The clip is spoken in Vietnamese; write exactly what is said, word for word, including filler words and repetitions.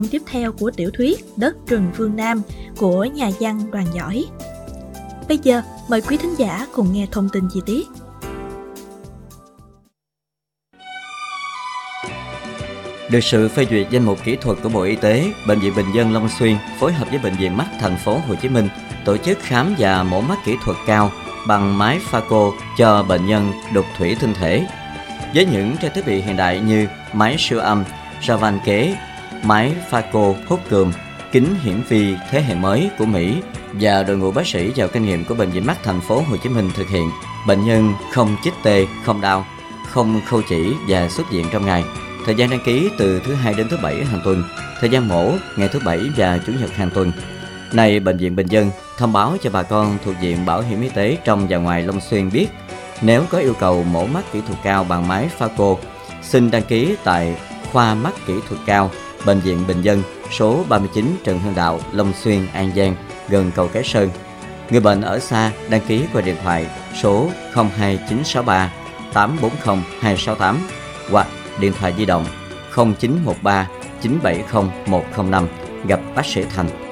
tiếp theo của tiểu thuyết Đất rừng phương Nam của nhà văn Đoàn Giỏi. Bây giờ, mời quý thính giả cùng nghe thông tin chi tiết. Được sự phê duyệt danh mục kỹ thuật của Bộ Y tế, Bệnh viện Bình dân Long Xuyên phối hợp với Bệnh viện Mắt Thành phố Hồ Chí Minh tổ chức khám và mổ mắt kỹ thuật cao bằng máy pha cô cho bệnh nhân đục thủy tinh thể. Với những trang thiết bị hiện đại như máy siêu âm, ra van kế, máy pha cô hút cườm, kính hiển vi thế hệ mới của Mỹ và đội ngũ bác sĩ giàu kinh nghiệm của Bệnh viện Mắt Thành phố Hồ Chí Minh thực hiện, bệnh nhân không chích tê, không đau, không khâu chỉ và xuất viện trong ngày. Thời gian đăng ký từ thứ hai đến thứ bảy hàng tuần, thời gian mổ ngày thứ bảy và chủ nhật hàng tuần. Này, Bệnh viện Bình dân thông báo cho bà con thuộc diện bảo hiểm y tế trong và ngoài Long Xuyên biết, nếu có yêu cầu mổ mắt kỹ thuật cao bằng máy pha cô, xin đăng ký tại khoa mắt kỹ thuật cao Bệnh viện Bình dân, số ba mươi chín Trần Hưng Đạo, Long Xuyên, An Giang, gần cầu Cái Sơn. Người bệnh ở xa đăng ký qua điện thoại số không hai chín sáu ba tám bốn không hai sáu tám hoặc điện thoại di động không chín một ba chín bảy không một không năm, gặp bác sĩ Thành.